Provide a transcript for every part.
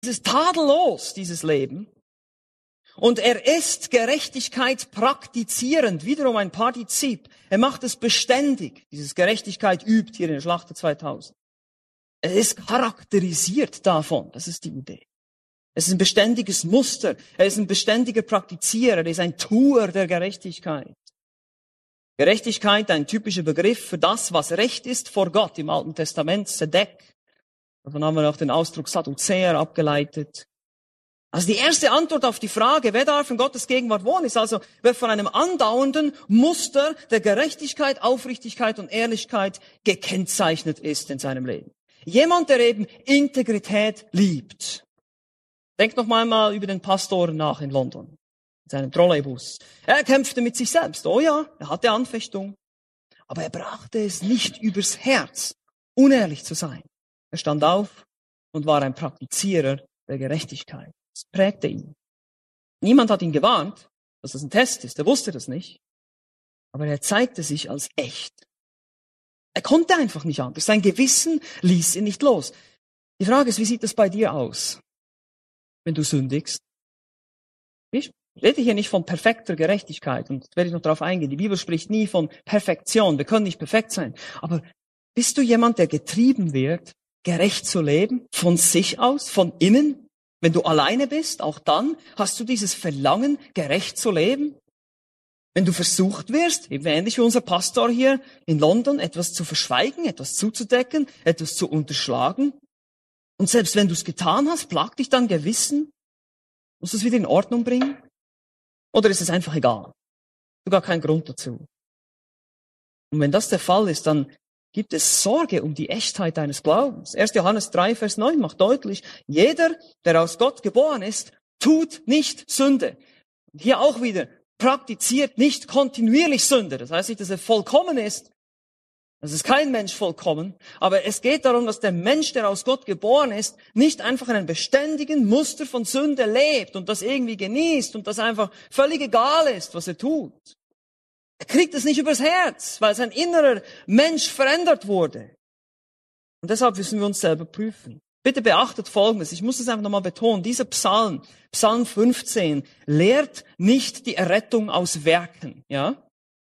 ist tadellos, dieses Leben. Und er ist Gerechtigkeit praktizierend, wiederum ein Partizip. Er macht es beständig. Dieses Gerechtigkeit übt hier in der Schlachter 2000. Er ist charakterisiert davon, das ist die Idee. Es ist ein beständiges Muster, er ist ein beständiger Praktizierer, er ist ein Tuer der Gerechtigkeit. Gerechtigkeit, ein typischer Begriff für das, was Recht ist vor Gott im Alten Testament, Sedek. Davon haben wir auch den Ausdruck Sadduzäer abgeleitet. Also die erste Antwort auf die Frage, wer darf in Gottes Gegenwart wohnen, ist also, wer von einem andauernden Muster der Gerechtigkeit, Aufrichtigkeit und Ehrlichkeit gekennzeichnet ist in seinem Leben. Jemand, der eben Integrität liebt. Denkt noch mal über den Pastor nach in London, in seinem Trolleybus. Er kämpfte mit sich selbst. Oh ja, er hatte Anfechtung. Aber er brachte es nicht übers Herz, unehrlich zu sein. Er stand auf und war ein Praktizierer der Gerechtigkeit. Das prägte ihn. Niemand hat ihn gewarnt, dass das ein Test ist. Er wusste das nicht. Aber er zeigte sich als echt. Er konnte einfach nicht anders. Sein Gewissen ließ ihn nicht los. Die Frage ist, wie sieht das bei dir aus, wenn du sündigst? Ich rede hier nicht von perfekter Gerechtigkeit, und werde ich noch darauf eingehen. Die Bibel spricht nie von Perfektion. Wir können nicht perfekt sein. Aber bist du jemand, der getrieben wird, gerecht zu leben? Von sich aus, von innen? Wenn du alleine bist, auch dann hast du dieses Verlangen, gerecht zu leben? Wenn du versucht wirst, eben ähnlich wie unser Pastor hier in London, etwas zu verschweigen, etwas zuzudecken, etwas zu unterschlagen, und selbst wenn du es getan hast, plagt dich dein Gewissen, musst du es wieder in Ordnung bringen? Oder ist es einfach egal? Du gar keinen Grund dazu. Und wenn das der Fall ist, dann gibt es Sorge um die Echtheit deines Glaubens. 1. Johannes 3, Vers 9 macht deutlich, jeder, der aus Gott geboren ist, tut nicht Sünde. Und hier auch wieder, praktiziert nicht kontinuierlich Sünde. Das heißt nicht, dass er vollkommen ist. Das ist kein Mensch vollkommen. Aber es geht darum, dass der Mensch, der aus Gott geboren ist, nicht einfach in einem beständigen Muster von Sünde lebt und das irgendwie genießt und das einfach völlig egal ist, was er tut. Er kriegt es nicht übers Herz, weil sein innerer Mensch verändert wurde. Und deshalb müssen wir uns selber prüfen. Bitte beachtet Folgendes, ich muss es einfach nochmal betonen, dieser Psalm, Psalm 15, lehrt nicht die Errettung aus Werken, ja?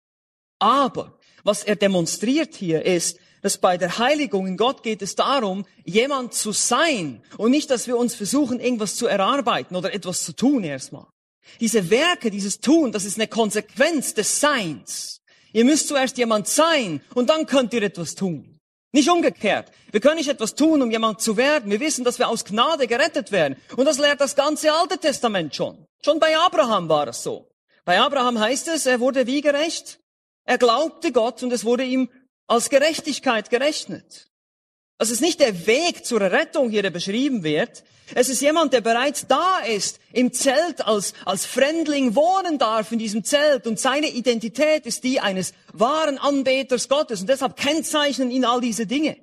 Aber was er demonstriert hier ist, dass bei der Heiligung in Gott geht es darum, jemand zu sein und nicht, dass wir uns versuchen, irgendwas zu erarbeiten oder etwas zu tun erstmal. Diese Werke, dieses Tun, das ist eine Konsequenz des Seins. Ihr müsst zuerst jemand sein und dann könnt ihr etwas tun. Nicht umgekehrt. Wir können nicht etwas tun, um jemand zu werden. Wir wissen, dass wir aus Gnade gerettet werden. Und das lehrt das ganze Alte Testament schon. Schon bei Abraham war es so. Bei Abraham heißt es, er wurde wie gerecht? Er glaubte Gott und es wurde ihm als Gerechtigkeit gerechnet. Das ist nicht der Weg zur Rettung hier, der beschrieben wird. Es ist jemand, der bereits da ist, im Zelt als Fremdling wohnen darf in diesem Zelt. Und seine Identität ist die eines wahren Anbeters Gottes. Und deshalb kennzeichnen ihn all diese Dinge.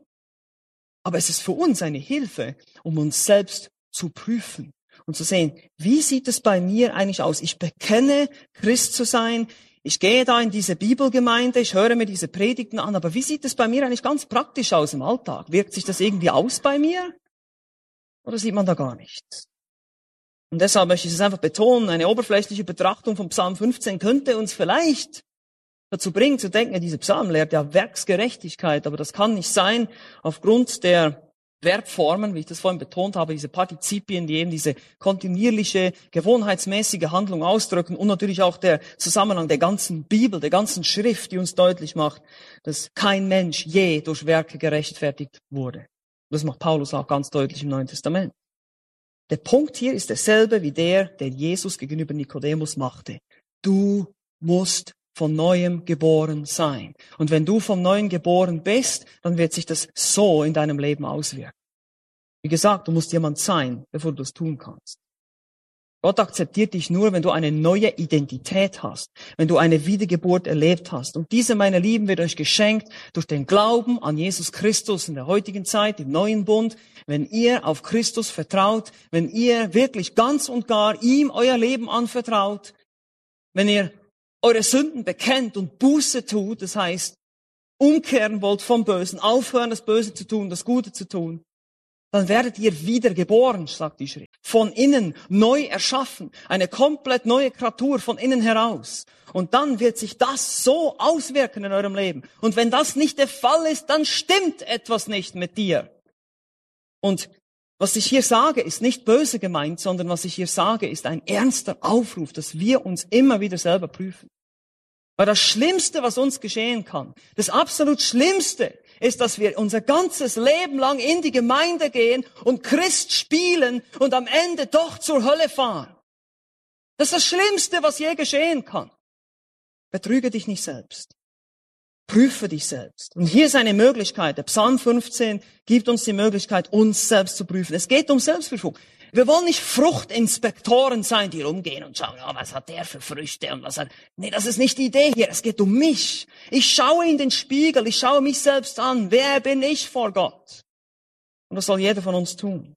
Aber es ist für uns eine Hilfe, um uns selbst zu prüfen und zu sehen, wie sieht es bei mir eigentlich aus? Ich bekenne, Christ zu sein. Ich gehe da in diese Bibelgemeinde, ich höre mir diese Predigten an, aber wie sieht es bei mir eigentlich ganz praktisch aus im Alltag? Wirkt sich das irgendwie aus bei mir? Oder sieht man da gar nichts? Und deshalb möchte ich es einfach betonen, eine oberflächliche Betrachtung von Psalm 15 könnte uns vielleicht dazu bringen, zu denken, dieser Psalm lehrt ja Werksgerechtigkeit, aber das kann nicht sein aufgrund der Verbformen, wie ich das vorhin betont habe, diese Partizipien, die eben diese kontinuierliche, gewohnheitsmäßige Handlung ausdrücken und natürlich auch der Zusammenhang der ganzen Bibel, der ganzen Schrift, die uns deutlich macht, dass kein Mensch je durch Werke gerechtfertigt wurde. Das macht Paulus auch ganz deutlich im Neuen Testament. Der Punkt hier ist derselbe wie der Jesus gegenüber Nikodemus machte. Du musst von Neuem geboren sein. Und wenn du von Neuem geboren bist, dann wird sich das so in deinem Leben auswirken. Wie gesagt, du musst jemand sein, bevor du das tun kannst. Gott akzeptiert dich nur, wenn du eine neue Identität hast, wenn du eine Wiedergeburt erlebt hast. Und diese, meine Lieben, wird euch geschenkt durch den Glauben an Jesus Christus in der heutigen Zeit, im neuen Bund. Wenn ihr auf Christus vertraut, wenn ihr wirklich ganz und gar ihm euer Leben anvertraut, wenn ihr eure Sünden bekennt und Buße tut, das heißt, umkehren wollt vom Bösen, aufhören, das Böse zu tun, das Gute zu tun, dann werdet ihr wiedergeboren, sagt die Schrift. Von innen neu erschaffen. Eine komplett neue Kreatur von innen heraus. Und dann wird sich das so auswirken in eurem Leben. Und wenn das nicht der Fall ist, dann stimmt etwas nicht mit dir. Und was ich hier sage, ist nicht böse gemeint, sondern was ich hier sage, ist ein ernster Aufruf, dass wir uns immer wieder selber prüfen. Weil das Schlimmste, was uns geschehen kann, das absolut Schlimmste, ist, dass wir unser ganzes Leben lang in die Gemeinde gehen und Christ spielen und am Ende doch zur Hölle fahren. Das ist das Schlimmste, was je geschehen kann. Betrüge dich nicht selbst. Prüfe dich selbst. Und hier ist eine Möglichkeit. Der Psalm 15 gibt uns die Möglichkeit, uns selbst zu prüfen. Es geht um Selbstprüfung. Wir wollen nicht Fruchtinspektoren sein, die rumgehen und schauen, oh, was hat der für Früchte und was hat... Nee, das ist nicht die Idee hier. Es geht um mich. Ich schaue in den Spiegel, ich schaue mich selbst an. Wer bin ich vor Gott? Und das soll jeder von uns tun.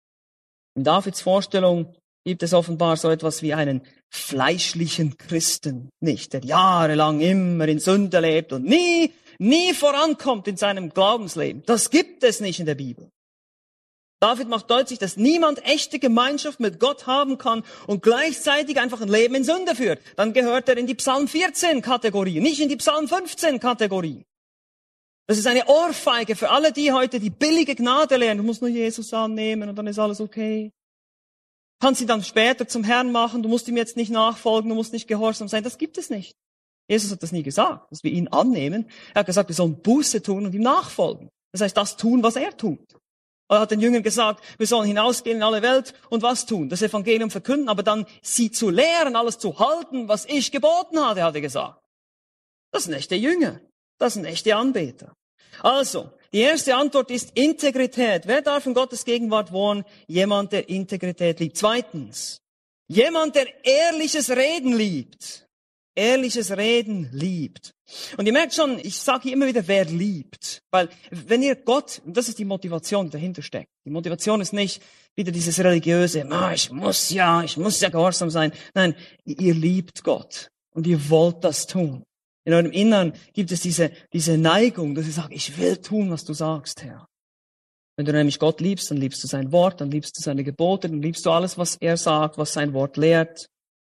In Davids Vorstellung gibt es offenbar so etwas wie einen fleischlichen Christen nicht, der jahrelang immer in Sünde lebt und nie vorankommt in seinem Glaubensleben. Das gibt es nicht in der Bibel. David macht deutlich, dass niemand echte Gemeinschaft mit Gott haben kann und gleichzeitig einfach ein Leben in Sünde führt. Dann gehört er in die Psalm 14 Kategorie, nicht in die Psalm 15 Kategorie. Das ist eine Ohrfeige für alle, die heute die billige Gnade lehren. Du musst nur Jesus annehmen und dann ist alles okay. Kannst sie dann später zum Herrn machen, du musst ihm jetzt nicht nachfolgen, du musst nicht gehorsam sein. Das gibt es nicht. Jesus hat das nie gesagt, dass wir ihn annehmen. Er hat gesagt, wir sollen Buße tun und ihm nachfolgen. Das heißt, das tun, was er tut. Er hat den Jüngern gesagt, wir sollen hinausgehen in alle Welt und was tun? Das Evangelium verkünden, aber dann sie zu lehren, alles zu halten, was ich geboten hatte, hat er gesagt. Das sind echte Jünger. Das sind echte Anbeter. Also, die erste Antwort ist Integrität. Wer darf in Gottes Gegenwart wohnen? Jemand, der Integrität liebt. Zweitens, jemand, der ehrliches Reden liebt. Ehrliches Reden liebt. Und ihr merkt schon, ich sage hier immer wieder, wer liebt. Weil wenn ihr Gott, und das ist die Motivation, die dahinter steckt. Die Motivation ist nicht wieder dieses religiöse, ich muss ja gehorsam sein. Nein, ihr liebt Gott und ihr wollt das tun. In eurem Innern gibt es diese Neigung, dass ihr sagt, ich will tun, was du sagst, Herr. Wenn du nämlich Gott liebst, dann liebst du sein Wort, dann liebst du seine Gebote, dann liebst du alles, was er sagt, was sein Wort lehrt.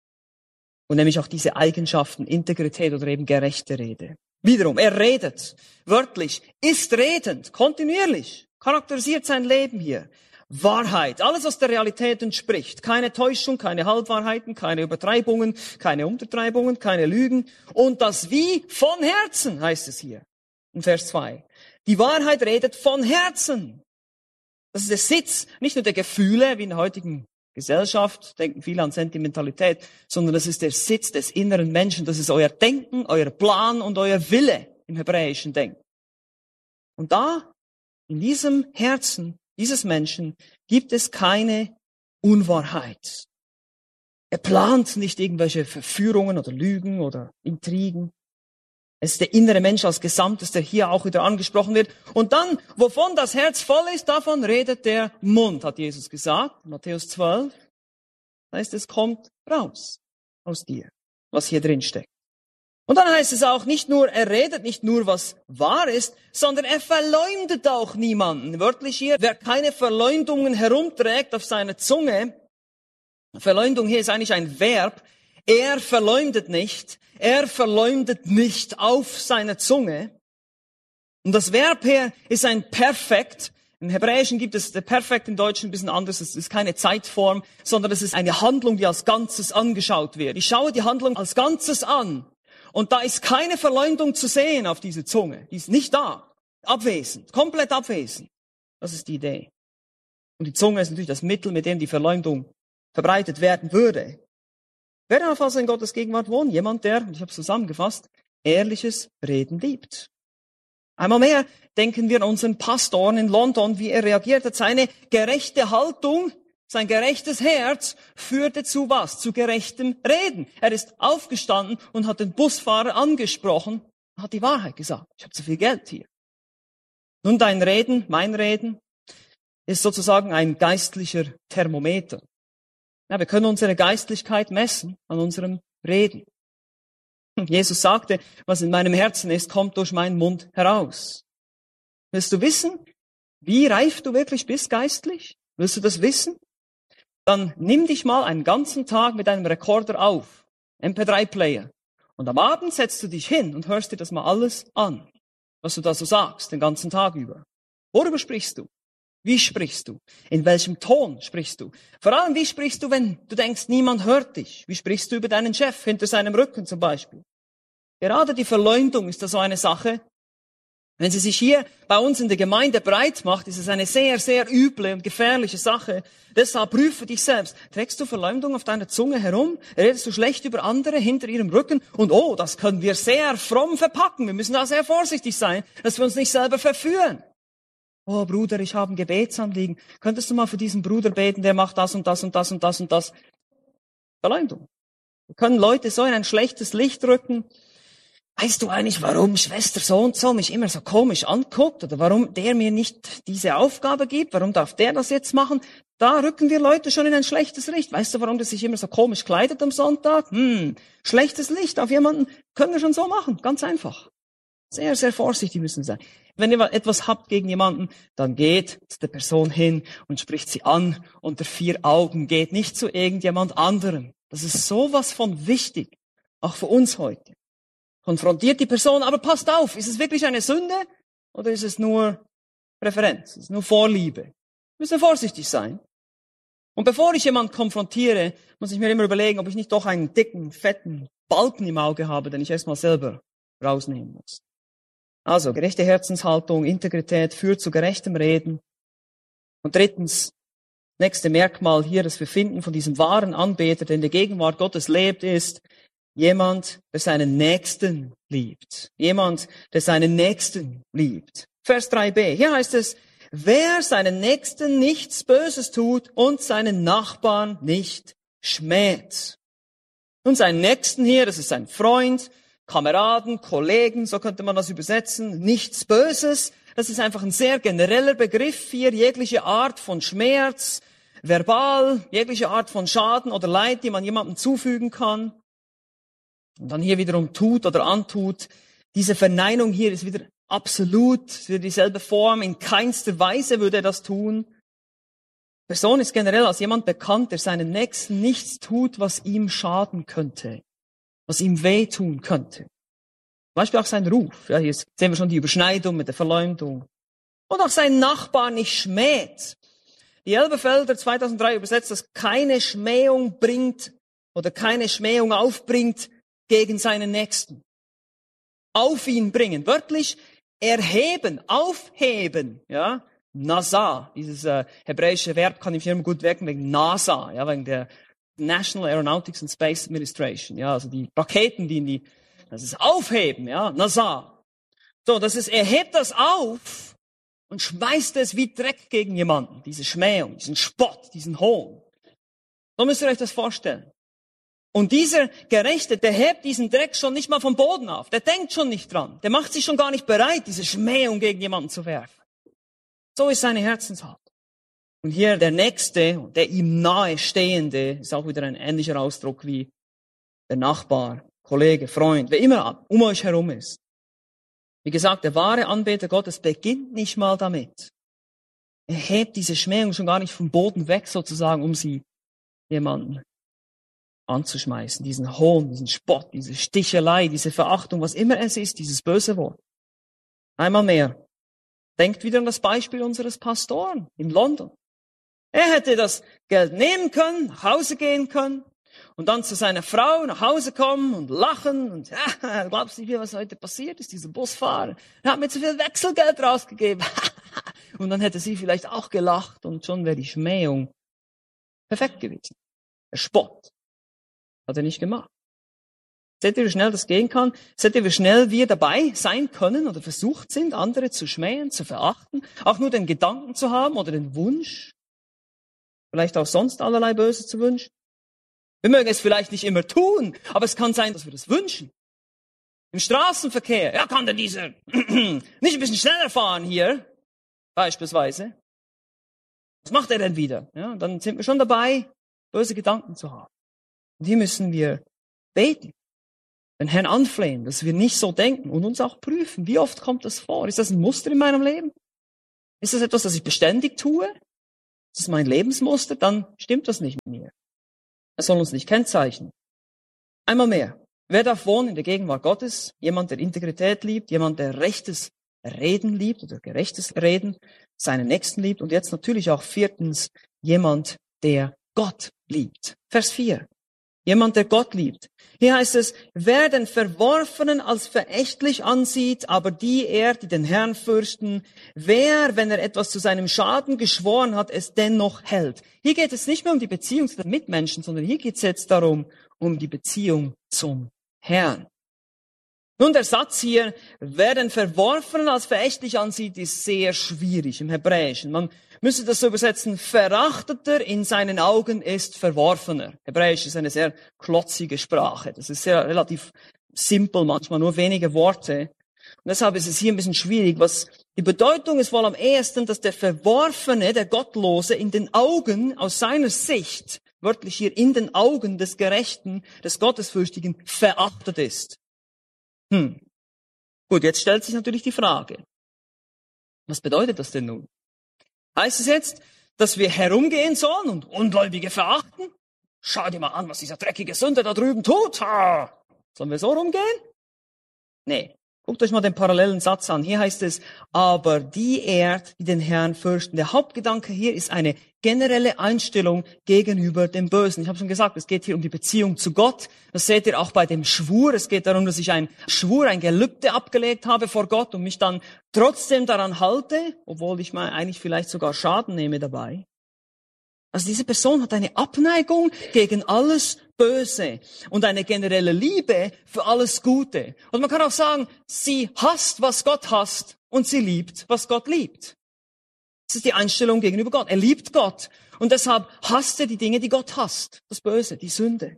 Und nämlich auch diese Eigenschaften, Integrität oder eben gerechte Rede. Wiederum, er redet, wörtlich, ist redend, kontinuierlich, charakterisiert sein Leben hier. Wahrheit, alles was der Realität entspricht. Keine Täuschung, keine Halbwahrheiten, keine Übertreibungen, keine Untertreibungen, keine Lügen. Und das Wie von Herzen, heißt es hier in Vers 2. Die Wahrheit redet von Herzen. Das ist der Sitz, nicht nur der Gefühle, wie in der heutigen Gesellschaft, denken viele an Sentimentalität, sondern das ist der Sitz des inneren Menschen. Das ist euer Denken, euer Plan und euer Wille im hebräischen Denken. Und da, in diesem Herzen dieses Menschen, gibt es keine Unwahrheit. Er plant nicht irgendwelche Verführungen oder Lügen oder Intrigen. Es ist der innere Mensch als Gesamtes, der hier auch wieder angesprochen wird. Und dann, wovon das Herz voll ist, davon redet der Mund, hat Jesus gesagt. Matthäus 12. Das heißt, es kommt raus aus dir, was hier drin steckt. Und dann heißt es auch nicht nur, er redet nicht nur, was wahr ist, sondern er verleumdet auch niemanden. Wörtlich hier, wer keine Verleumdungen herumträgt auf seiner Zunge. Verleumdung hier ist eigentlich ein Verb. Er verleumdet nicht auf seiner Zunge. Und das Verb hier ist ein Perfekt. Im Hebräischen gibt es der Perfekt, im Deutschen ein bisschen anders. Es ist keine Zeitform, sondern es ist eine Handlung, die als Ganzes angeschaut wird. Ich schaue die Handlung als Ganzes an. Und da ist keine Verleumdung zu sehen auf diese Zunge. Die ist nicht da. Abwesend. Komplett abwesend. Das ist die Idee. Und die Zunge ist natürlich das Mittel, mit dem die Verleumdung verbreitet werden würde. Wer darf also in Gottes Gegenwart wohnen? Jemand, der, ich habe es zusammengefasst, ehrliches Reden liebt. Einmal mehr denken wir an unseren Pastoren in London, wie er reagiert hat. Seine gerechte Haltung, sein gerechtes Herz führte zu was? Zu gerechtem Reden. Er ist aufgestanden und hat den Busfahrer angesprochen und hat die Wahrheit gesagt. Ich habe zu viel Geld hier. Nun, dein Reden, mein Reden, ist sozusagen ein geistlicher Thermometer. Ja, wir können unsere Geistlichkeit messen an unserem Reden. Jesus sagte, was in meinem Herzen ist, kommt durch meinen Mund heraus. Willst du wissen, wie reif du wirklich bist geistlich? Willst du das wissen? Dann nimm dich mal einen ganzen Tag mit einem Rekorder auf, MP3-Player. Und am Abend setzt du dich hin und hörst dir das mal alles an, was du da so sagst, den ganzen Tag über. Worüber sprichst du? Wie sprichst du? In welchem Ton sprichst du? Vor allem, wie sprichst du, wenn du denkst, niemand hört dich? Wie sprichst du über deinen Chef, hinter seinem Rücken zum Beispiel? Gerade die Verleumdung ist da so eine Sache. Wenn sie sich hier bei uns in der Gemeinde breit macht, ist es eine sehr, sehr üble und gefährliche Sache. Deshalb prüfe dich selbst. Trägst du Verleumdung auf deiner Zunge herum? Redest du schlecht über andere hinter ihrem Rücken? Und das können wir sehr fromm verpacken. Wir müssen da sehr vorsichtig sein, dass wir uns nicht selber verführen. Oh Bruder, ich habe ein Gebetsanliegen. Könntest du mal für diesen Bruder beten, der macht das und das und das und das und das? Verleumdung. Wir können Leute so in ein schlechtes Licht rücken. Weißt du eigentlich, warum Schwester so und so mich immer so komisch anguckt? Oder warum der mir nicht diese Aufgabe gibt? Warum darf der das jetzt machen? Da rücken wir Leute schon in ein schlechtes Licht. Weißt du, warum der sich immer so komisch kleidet am Sonntag? Schlechtes Licht auf jemanden können wir schon so machen. Ganz einfach. Sehr, sehr vorsichtig müssen wir sein. Wenn ihr etwas habt gegen jemanden, dann geht zu der Person hin und spricht sie an unter 4 Augen. Geht nicht zu irgendjemand anderem. Das ist sowas von wichtig. Auch für uns heute. Konfrontiert die Person, aber passt auf, ist es wirklich eine Sünde oder ist es nur Präferenz, ist es nur Vorliebe? Wir müssen vorsichtig sein. Und bevor ich jemanden konfrontiere, muss ich mir immer überlegen, ob ich nicht doch einen dicken, fetten Balken im Auge habe, den ich erstmal selber rausnehmen muss. Also, gerechte Herzenshaltung, Integrität führt zu gerechtem Reden. Und drittens, nächste Merkmal hier, das wir finden von diesem wahren Anbeter, der in der Gegenwart Gottes lebt, ist jemand, der seinen Nächsten liebt. Jemand, der seinen Nächsten liebt. Vers 3b, hier heißt es, wer seinen Nächsten nichts Böses tut und seinen Nachbarn nicht schmäht. Und seinen Nächsten hier, das ist sein Freund, Kameraden, Kollegen, so könnte man das übersetzen, nichts Böses. Das ist einfach ein sehr genereller Begriff hier, jegliche Art von Schmerz, verbal, jegliche Art von Schaden oder Leid, die man jemandem zufügen kann. Und dann hier wiederum tut oder antut. Diese Verneinung hier ist wieder absolut, wieder dieselbe Form, in keinster Weise würde er das tun. Person ist generell als jemand bekannt, der seinen Nächsten nichts tut, was ihm schaden könnte. Was ihm wehtun könnte. Zum Beispiel auch sein Ruf. Ja, hier sehen wir schon die Überschneidung mit der Verleumdung. Und auch sein Nachbar nicht schmäht. Die Elberfelder 2003 übersetzt, dass keine Schmähung bringt oder keine Schmähung aufbringt gegen seinen Nächsten. Auf ihn bringen. Wörtlich erheben, aufheben. Ja, NASA. Dieses hebräische Verb kann ich immer gut wirken wegen NASA. Ja, wegen der National Aeronautics and Space Administration, ja, also die Raketen, das ist aufheben, ja, NASA. So, er hebt das auf und schmeißt es wie Dreck gegen jemanden, diese Schmähung, diesen Spott, diesen Hohn. So müsst ihr euch das vorstellen. Und dieser Gerechte, der hebt diesen Dreck schon nicht mal vom Boden auf, der denkt schon nicht dran, der macht sich schon gar nicht bereit, diese Schmähung gegen jemanden zu werfen. So ist seine Herzenshaltung. Und hier der Nächste, der ihm nahe Stehende, ist auch wieder ein ähnlicher Ausdruck wie der Nachbar, Kollege, Freund, wer immer um euch herum ist. Wie gesagt, der wahre Anbeter Gottes beginnt nicht mal damit. Er hebt diese Schmähung schon gar nicht vom Boden weg sozusagen, um sie jemanden anzuschmeißen. Diesen Hohn, diesen Spott, diese Stichelei, diese Verachtung, was immer es ist, dieses böse Wort. Einmal mehr. Denkt wieder an das Beispiel unseres Pastoren in London. Er hätte das Geld nehmen können, nach Hause gehen können und dann zu seiner Frau nach Hause kommen und lachen und glaubst nicht, was heute passiert ist, dieser Busfahrer. Er hat mir zu viel Wechselgeld rausgegeben. Und dann hätte sie vielleicht auch gelacht und schon wäre die Schmähung perfekt gewesen. Der Spott hat er nicht gemacht. Seht ihr, wie schnell das gehen kann? Seht ihr, wie schnell wir dabei sein können oder versucht sind, andere zu schmähen, zu verachten, auch nur den Gedanken zu haben oder den Wunsch, vielleicht auch sonst allerlei Böses zu wünschen. Wir mögen es vielleicht nicht immer tun, aber es kann sein, dass wir das wünschen. Im Straßenverkehr, ja, kann denn dieser nicht ein bisschen schneller fahren hier, beispielsweise? Was macht er denn wieder? Ja, und dann sind wir schon dabei, böse Gedanken zu haben. Und hier müssen wir beten, den Herrn anflehen, dass wir nicht so denken und uns auch prüfen. Wie oft kommt das vor? Ist das ein Muster in meinem Leben? Ist das etwas, das ich beständig tue? Ist das mein Lebensmuster? Dann stimmt das nicht mit mir. Es soll uns nicht kennzeichnen. Einmal mehr. Wer darf wohnen in der Gegenwart Gottes? Jemand, der Integrität liebt, jemand, der rechtes Reden liebt oder gerechtes Reden, seinen Nächsten liebt und jetzt natürlich auch viertens, jemand, der Gott liebt. Vers 4. Jemand, der Gott liebt. Hier heißt es, wer den Verworfenen als verächtlich ansieht, aber die den Herrn fürchten, wer, wenn er etwas zu seinem Schaden geschworen hat, es dennoch hält. Hier geht es nicht mehr um die Beziehung zu den Mitmenschen, sondern hier geht es jetzt darum, um die Beziehung zum Herrn. Nun, der Satz hier, wer den Verworfenen als verächtlich ansieht, ist sehr schwierig im Hebräischen. Man müsste das so übersetzen, Verachteter in seinen Augen ist Verworfener. Hebräisch ist eine sehr klotzige Sprache. Das ist sehr relativ simpel, manchmal nur wenige Worte. Und deshalb ist es hier ein bisschen schwierig. Die Bedeutung ist wohl am ehesten, dass der Verworfene, der Gottlose, in den Augen, aus seiner Sicht, wörtlich hier in den Augen des Gerechten, des Gottesfürchtigen, verachtet ist. Gut, jetzt stellt sich natürlich die Frage, was bedeutet das denn nun? Heißt es jetzt, dass wir herumgehen sollen und Ungläubige verachten? Schau dir mal an, was dieser dreckige Sünder da drüben tut. Sollen wir so rumgehen? Nee. Guckt euch mal den parallelen Satz an. Hier heißt es, aber die ehrt, die den Herrn fürchten. Der Hauptgedanke hier ist eine generelle Einstellung gegenüber dem Bösen. Ich habe schon gesagt, es geht hier um die Beziehung zu Gott. Das seht ihr auch bei dem Schwur. Es geht darum, dass ich ein Gelübde abgelegt habe vor Gott und mich dann trotzdem daran halte, obwohl ich mal eigentlich vielleicht sogar Schaden nehme dabei. Also diese Person hat eine Abneigung gegen alles Böse und eine generelle Liebe für alles Gute. Und man kann auch sagen, sie hasst, was Gott hasst und sie liebt, was Gott liebt. Das ist die Einstellung gegenüber Gott. Er liebt Gott und deshalb hasst er die Dinge, die Gott hasst. Das Böse, die Sünde.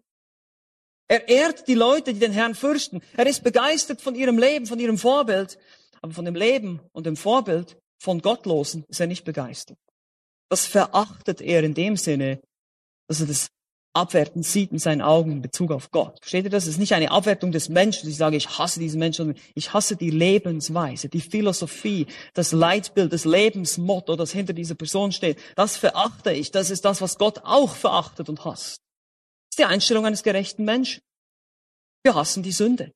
Er ehrt die Leute, die den Herrn fürchten. Er ist begeistert von ihrem Leben, von ihrem Vorbild. Aber von dem Leben und dem Vorbild von Gottlosen ist er nicht begeistert. Das verachtet er in dem Sinne, dass er das abwertend sieht in seinen Augen in Bezug auf Gott. Versteht ihr das? Es ist nicht eine Abwertung des Menschen, dass ich sage, ich hasse diesen Menschen, sondern ich hasse die Lebensweise, die Philosophie, das Leitbild, das Lebensmotto, das hinter dieser Person steht. Das verachte ich. Das ist das, was Gott auch verachtet und hasst. Das ist die Einstellung eines gerechten Menschen. Wir hassen die Sünde.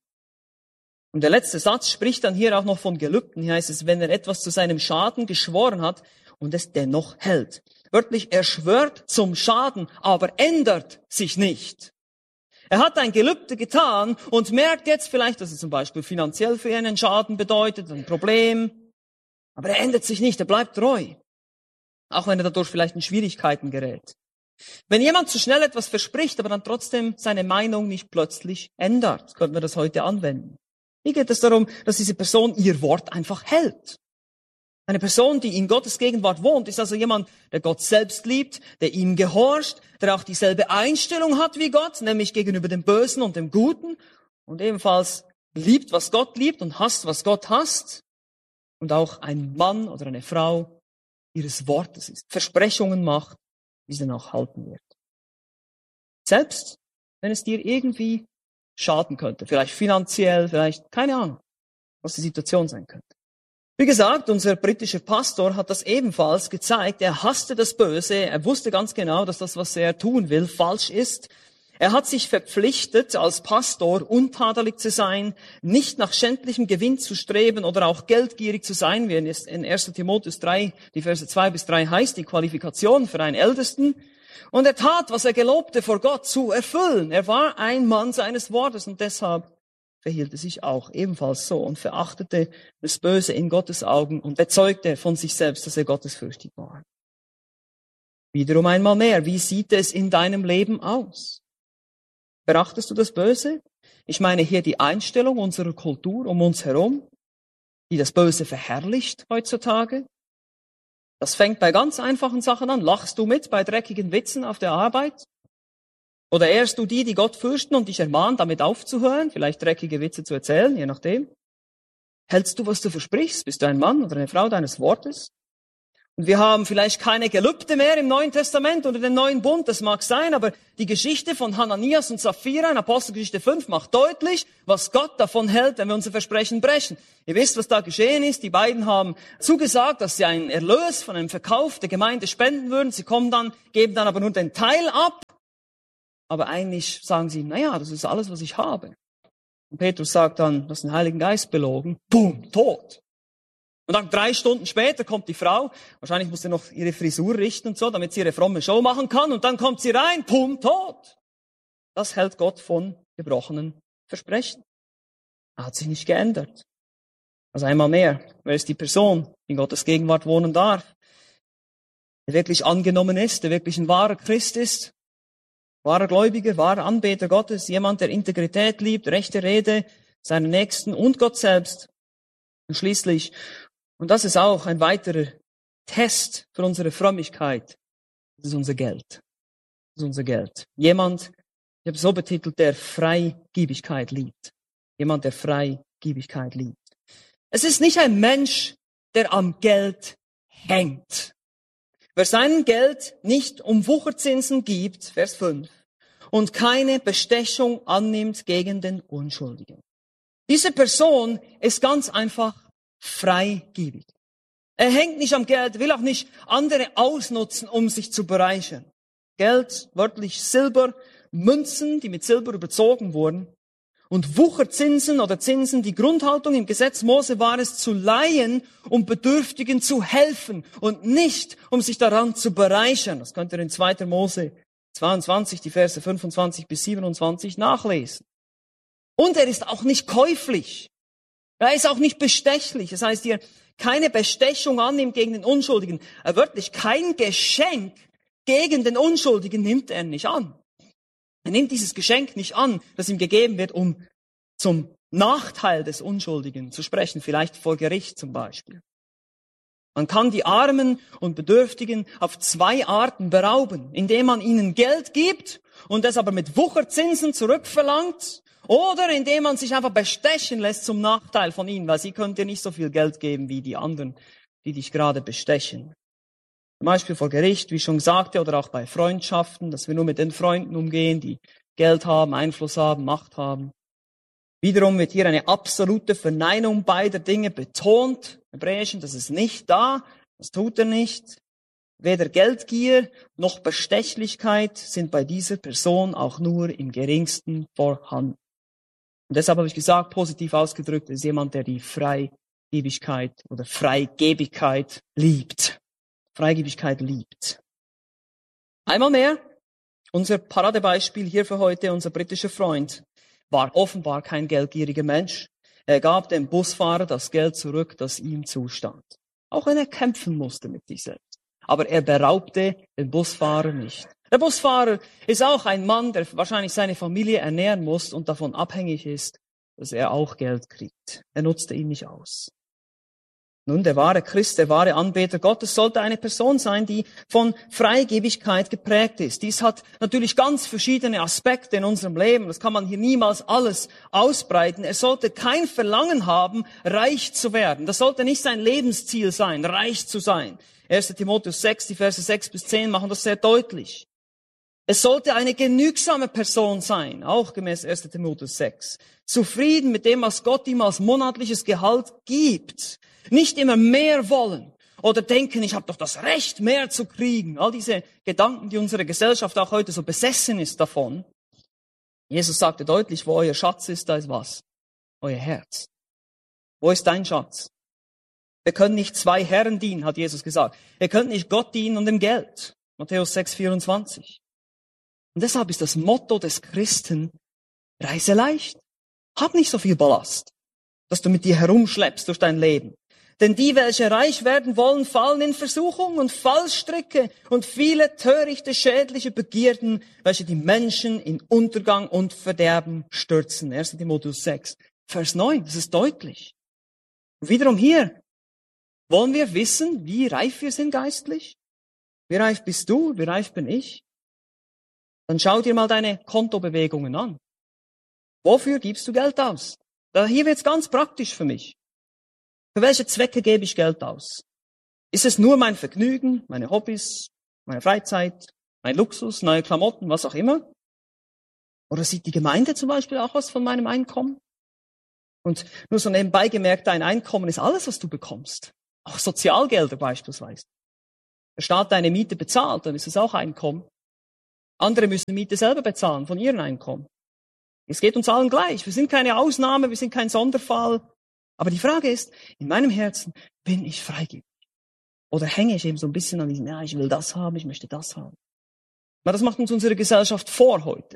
Und der letzte Satz spricht dann hier auch noch von Gelübden. Hier heißt es, wenn er etwas zu seinem Schaden geschworen hat, und es dennoch hält. Wörtlich, er schwört zum Schaden, aber ändert sich nicht. Er hat ein Gelübde getan und merkt jetzt vielleicht, dass es zum Beispiel finanziell für ihn einen Schaden bedeutet, ein Problem. Aber er ändert sich nicht, er bleibt treu. Auch wenn er dadurch vielleicht in Schwierigkeiten gerät. Wenn jemand zu schnell etwas verspricht, aber dann trotzdem seine Meinung nicht plötzlich ändert, könnten wir das heute anwenden. Hier geht es darum, dass diese Person ihr Wort einfach hält. Eine Person, die in Gottes Gegenwart wohnt, ist also jemand, der Gott selbst liebt, der ihm gehorcht, der auch dieselbe Einstellung hat wie Gott, nämlich gegenüber dem Bösen und dem Guten und ebenfalls liebt, was Gott liebt und hasst, was Gott hasst und auch ein Mann oder eine Frau ihres Wortes ist, Versprechungen macht, die sie dann auch halten wird. Selbst wenn es dir irgendwie schaden könnte, vielleicht finanziell, vielleicht, keine Ahnung, was die Situation sein könnte. Wie gesagt, unser britischer Pastor hat das ebenfalls gezeigt. Er hasste das Böse. Er wusste ganz genau, dass das, was er tun will, falsch ist. Er hat sich verpflichtet, als Pastor untadelig zu sein, nicht nach schändlichem Gewinn zu streben oder auch geldgierig zu sein, wie in 1. Timotheus 3, die Verse 2-3 heißt, die Qualifikation für einen Ältesten. Und er tat, was er gelobte, vor Gott zu erfüllen. Er war ein Mann seines Wortes und deshalb verhielt er sich auch ebenfalls so und verachtete das Böse in Gottes Augen und bezeugte von sich selbst, dass er gottesfürchtig war. Wiederum einmal mehr, wie sieht es in deinem Leben aus? Verachtest du das Böse? Ich meine hier die Einstellung unserer Kultur um uns herum, die das Böse verherrlicht heutzutage. Das fängt bei ganz einfachen Sachen an. Lachst du mit bei dreckigen Witzen auf der Arbeit? Oder ehrst du die Gott fürchten und dich ermahnt, damit aufzuhören, vielleicht dreckige Witze zu erzählen, je nachdem? Hältst du, was du versprichst? Bist du ein Mann oder eine Frau deines Wortes? Und wir haben vielleicht keine Gelübde mehr im Neuen Testament oder dem neuen Bund, das mag sein, aber die Geschichte von Hananias und Sapphira in Apostelgeschichte 5 macht deutlich, was Gott davon hält, wenn wir unser Versprechen brechen. Ihr wisst, was da geschehen ist. Die beiden haben zugesagt, dass sie einen Erlös von einem Verkauf der Gemeinde spenden würden. Sie kommen dann, geben dann aber nur den Teil ab. Aber eigentlich sagen sie, naja, das ist alles, was ich habe. Und Petrus sagt dann, du hast den Heiligen Geist belogen. Boom, tot. Und dann 3 Stunden später kommt die Frau, wahrscheinlich muss sie noch ihre Frisur richten und so, damit sie ihre fromme Show machen kann. Und dann kommt sie rein, pum, tot. Das hält Gott von gebrochenen Versprechen. Er hat sich nicht geändert. Also einmal mehr, wer ist die Person, die in Gottes Gegenwart wohnen darf? Der wirklich angenommen ist, der wirklich ein wahrer Christ ist, wahrer Gläubiger, wahrer Anbeter Gottes, jemand, der Integrität liebt, rechte Rede, seinen Nächsten und Gott selbst. Und schließlich, und das ist auch ein weiterer Test für unsere Frömmigkeit, das ist unser Geld. Das ist unser Geld. Jemand, ich habe es so betitelt, der Freigebigkeit liebt. Jemand, der Freigebigkeit liebt. Es ist nicht ein Mensch, der am Geld hängt. Wer seinem Geld nicht um Wucherzinsen gibt, Vers 5, und keine Bestechung annimmt gegen den Unschuldigen. Diese Person ist ganz einfach freigebig. Er hängt nicht am Geld, will auch nicht andere ausnutzen, um sich zu bereichern. Geld, wörtlich Silber, Münzen, die mit Silber überzogen wurden, und Wucherzinsen oder Zinsen, die Grundhaltung im Gesetz Mose war es, zu leihen, um Bedürftigen zu helfen und nicht, um sich daran zu bereichern. Das könnt ihr in 2. Mose 22, die Verse 25 bis 27 nachlesen. Und er ist auch nicht käuflich. Er ist auch nicht bestechlich. Das heißt hier, keine Bestechung annimmt gegen den Unschuldigen. Wörtlich, kein Geschenk gegen den Unschuldigen nimmt er nicht an. Er nimmt dieses Geschenk nicht an, das ihm gegeben wird, um zum Nachteil des Unschuldigen zu sprechen, vielleicht vor Gericht zum Beispiel. Man kann die Armen und Bedürftigen auf 2 Arten berauben, indem man ihnen Geld gibt und es aber mit Wucherzinsen zurückverlangt, oder indem man sich einfach bestechen lässt zum Nachteil von ihnen, weil sie können dir nicht so viel Geld geben wie die anderen, die dich gerade bestechen. Zum Beispiel vor Gericht, wie ich schon sagte, oder auch bei Freundschaften, dass wir nur mit den Freunden umgehen, die Geld haben, Einfluss haben, Macht haben. Wiederum wird hier eine absolute Verneinung beider Dinge betont. Im Hebräischen, das ist nicht da, das tut er nicht. Weder Geldgier noch Bestechlichkeit sind bei dieser Person auch nur im geringsten vorhanden. Und deshalb habe ich gesagt, positiv ausgedrückt, ist jemand, der die Freigebigkeit oder Freigebigkeit liebt. Freigebigkeit liebt. Einmal mehr, unser Paradebeispiel hier für heute, unser britischer Freund, war offenbar kein geldgieriger Mensch. Er gab dem Busfahrer das Geld zurück, das ihm zustand. Auch wenn er kämpfen musste mit sich selbst. Aber er beraubte den Busfahrer nicht. Der Busfahrer ist auch ein Mann, der wahrscheinlich seine Familie ernähren muss und davon abhängig ist, dass er auch Geld kriegt. Er nutzte ihn nicht aus. Nun, der wahre Christ, der wahre Anbeter Gottes sollte eine Person sein, die von Freigebigkeit geprägt ist. Dies hat natürlich ganz verschiedene Aspekte in unserem Leben. Das kann man hier niemals alles ausbreiten. Er sollte kein Verlangen haben, reich zu werden. Das sollte nicht sein Lebensziel sein, reich zu sein. 1. Timotheus 6, die Verse 6 bis 10 machen das sehr deutlich. Es sollte eine genügsame Person sein, auch gemäß 1. Timotheus 6. Zufrieden mit dem, was Gott ihm als monatliches Gehalt gibt. Nicht immer mehr wollen oder denken, ich habe doch das Recht, mehr zu kriegen. All diese Gedanken, die unsere Gesellschaft auch heute so besessen ist davon. Jesus sagte deutlich, wo euer Schatz ist, da ist was? Euer Herz. Wo ist dein Schatz? Wir können nicht 2 Herren dienen, hat Jesus gesagt. Ihr könnt nicht Gott dienen und dem Geld. Matthäus 6, 24. Und deshalb ist das Motto des Christen, reise leicht. Hab nicht so viel Ballast, dass du mit dir herumschleppst durch dein Leben. Denn die, welche reich werden wollen, fallen in Versuchung und Fallstricke und viele törichte, schädliche Begierden, welche die Menschen in Untergang und Verderben stürzen. 1. Timotheus 6, Vers 9, das ist deutlich. Und wiederum hier, wollen wir wissen, wie reif wir sind geistlich? Wie reif bist du? Wie reif bin ich? Dann schau dir mal deine Kontobewegungen an. Wofür gibst du Geld aus? Hier wird's ganz praktisch für mich. Für welche Zwecke gebe ich Geld aus? Ist es nur mein Vergnügen, meine Hobbys, meine Freizeit, mein Luxus, neue Klamotten, was auch immer? Oder sieht die Gemeinde zum Beispiel auch was von meinem Einkommen? Und nur so nebenbei gemerkt, dein Einkommen ist alles, was du bekommst. Auch Sozialgelder beispielsweise. Der Staat deine Miete bezahlt, dann ist es auch Einkommen. Andere müssen Miete selber bezahlen von ihrem Einkommen. Es geht uns allen gleich. Wir sind keine Ausnahme, wir sind kein Sonderfall. Aber die Frage ist, in meinem Herzen, bin ich freigebig? Oder hänge ich eben so ein bisschen an diesem, ja, ich will das haben, ich möchte das haben. Na, das macht uns unsere Gesellschaft vor heute.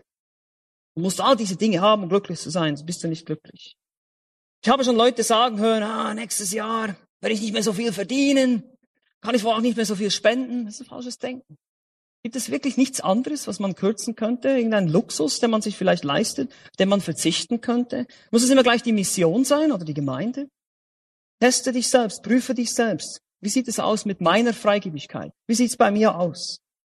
Du musst all diese Dinge haben, um glücklich zu sein, sonst bist du nicht glücklich. Ich habe schon Leute sagen hören, nächstes Jahr werde ich nicht mehr so viel verdienen, kann ich wohl auch nicht mehr so viel spenden. Das ist ein falsches Denken. Gibt es wirklich nichts anderes, was man kürzen könnte? Irgendein Luxus, den man sich vielleicht leistet, den man verzichten könnte? Muss es immer gleich die Mission sein oder die Gemeinde? Teste dich selbst, prüfe dich selbst. Wie sieht es aus mit meiner Freigebigkeit? Wie sieht es bei mir aus?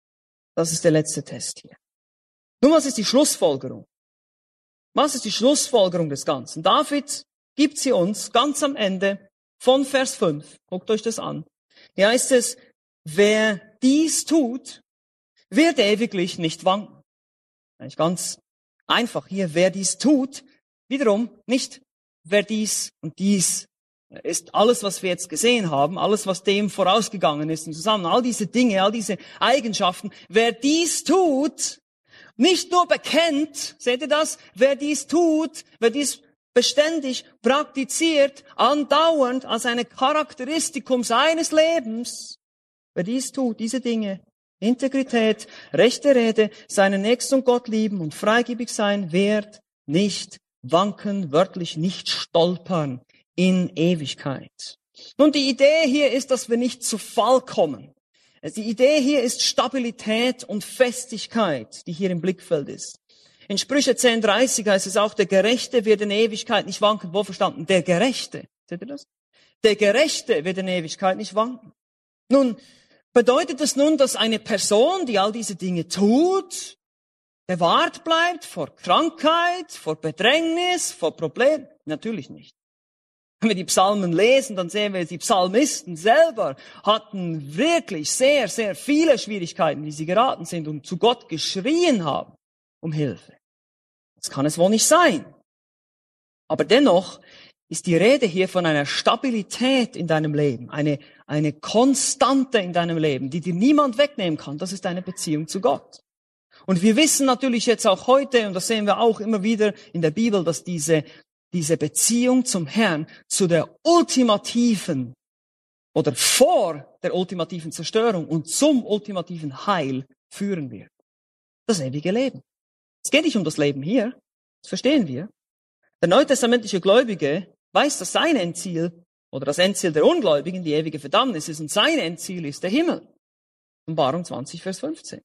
Das ist der letzte Test hier. Nun, was ist die Schlussfolgerung? Was ist die Schlussfolgerung des Ganzen? David gibt sie uns ganz am Ende von Vers 5. Guckt euch das an. Hier heißt es, wer dies tut, wird ewiglich nicht wanken. Eigentlich ganz einfach hier, wer dies tut, wiederum nicht wer dies und dies ist alles, was wir jetzt gesehen haben, alles, was dem vorausgegangen ist und zusammen, all diese Dinge, all diese Eigenschaften, wer dies tut, nicht nur bekennt, seht ihr das, wer dies tut, wer dies beständig praktiziert, andauernd als eine Charakteristikum seines Lebens, wer dies tut, diese Dinge, Integrität, rechte Rede, seinen Nächsten und Gott lieben und freigebig sein, wird nicht wanken, wörtlich nicht stolpern in Ewigkeit. Nun, die Idee hier ist, dass wir nicht zu Fall kommen. Die Idee hier ist Stabilität und Festigkeit, die hier im Blickfeld ist. In Sprüche 10,30 heißt es auch, der Gerechte wird in Ewigkeit nicht wanken. Wo verstanden? Der Gerechte. Seht ihr das? Der Gerechte wird in Ewigkeit nicht wanken. Nun, bedeutet das nun, dass eine Person, die all diese Dinge tut, bewahrt bleibt vor Krankheit, vor Bedrängnis, vor Problemen? Natürlich nicht. Wenn wir die Psalmen lesen, dann sehen wir, die Psalmisten selber hatten wirklich sehr, sehr viele Schwierigkeiten, wie sie geraten sind und zu Gott geschrien haben um Hilfe. Das kann es wohl nicht sein. Aber dennoch ist die Rede hier von einer Stabilität in deinem Leben, eine Konstante in deinem Leben, die dir niemand wegnehmen kann. Das ist deine Beziehung zu Gott. Und wir wissen natürlich jetzt auch heute, und das sehen wir auch immer wieder in der Bibel, dass diese Beziehung zum Herrn zu der ultimativen oder vor der ultimativen Zerstörung und zum ultimativen Heil führen wird. Das ewige Leben. Es geht nicht um das Leben hier. Das verstehen wir. Der neutestamentliche Gläubige weiß, dass sein Endziel oder das Endziel der Ungläubigen die ewige Verdammnis ist und sein Endziel ist der Himmel. Offenbarung 20, Vers 15.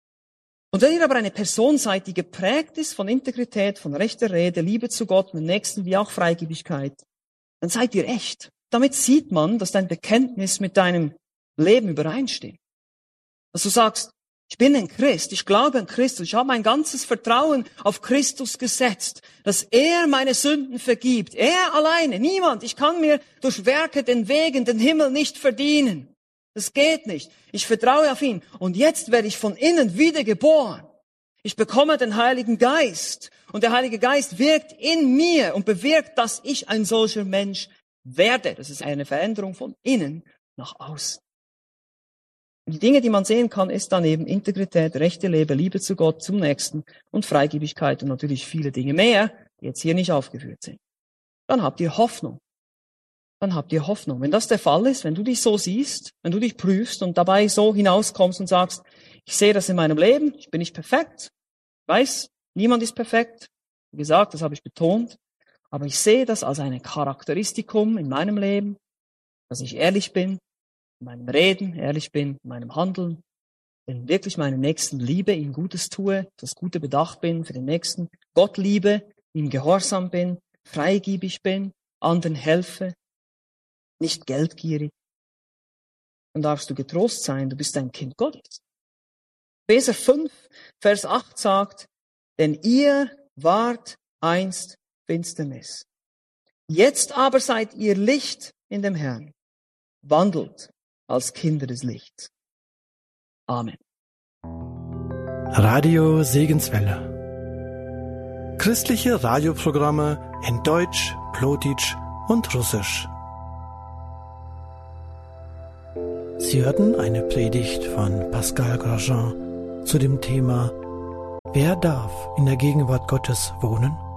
Und wenn ihr aber eine Person seid, die geprägt ist von Integrität, von rechter Rede, Liebe zu Gott, dem Nächsten wie auch Freigebigkeit, dann seid ihr echt. Damit sieht man, dass dein Bekenntnis mit deinem Leben übereinstimmt. Dass du sagst, ich bin ein Christ, ich glaube an Christus, ich habe mein ganzes Vertrauen auf Christus gesetzt, dass er meine Sünden vergibt. Er alleine, niemand. Ich kann mir durch Werke den Wegen, den Himmel nicht verdienen. Das geht nicht. Ich vertraue auf ihn. Und jetzt werde ich von innen wiedergeboren. Ich bekomme den Heiligen Geist. Und der Heilige Geist wirkt in mir und bewirkt, dass ich ein solcher Mensch werde. Das ist eine Veränderung von innen nach außen. Und die Dinge, die man sehen kann, ist dann eben Integrität, rechte Leben, Liebe zu Gott, zum Nächsten und Freigebigkeit und natürlich viele Dinge mehr, die jetzt hier nicht aufgeführt sind. Dann habt ihr Hoffnung. Dann habt ihr Hoffnung. Wenn das der Fall ist, wenn du dich so siehst, wenn du dich prüfst und dabei so hinauskommst und sagst, ich sehe das in meinem Leben, ich bin nicht perfekt, ich weiß, niemand ist perfekt, wie gesagt, das habe ich betont, aber ich sehe das als ein Charakteristikum in meinem Leben, dass ich ehrlich bin, in meinem Reden, ehrlich bin, in meinem Handeln, wenn wirklich meinen Nächsten liebe, ihm Gutes tue, das Gute bedacht bin für den Nächsten, Gott liebe, ihm gehorsam bin, freigebig bin, anderen helfe, nicht geldgierig, dann darfst du getrost sein, du bist ein Kind Gottes. Epheser 5, Vers 8 sagt, denn ihr wart einst Finsternis. Jetzt aber seid ihr Licht in dem Herrn. Wandelt als Kinder des Lichts. Amen. Radio Segenswelle. Christliche Radioprogramme in Deutsch, Plotitsch und Russisch. Sie hörten eine Predigt von Pascal Grosjean zu dem Thema: Wer darf in der Gegenwart Gottes wohnen?